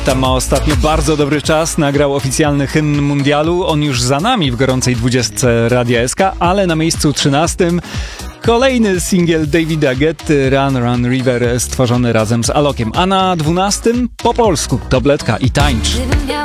Guetta ma ostatnio bardzo dobry czas, nagrał oficjalny hymn mundialu. On już za nami w gorącej 20 Radia SK, ale na miejscu 13 kolejny singiel Davida Guetty, Run Run River, stworzony razem z Alokiem. A na 12 po polsku Tabletka i Tańcz.